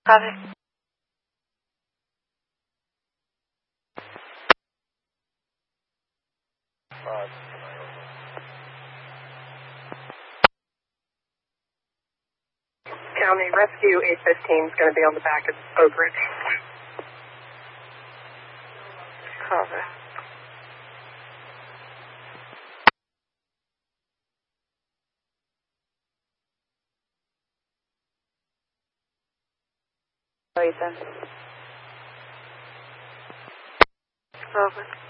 Copy. County Rescue 815 is going to be on the back of Oak Ridge. Copy. Ethan. Copy.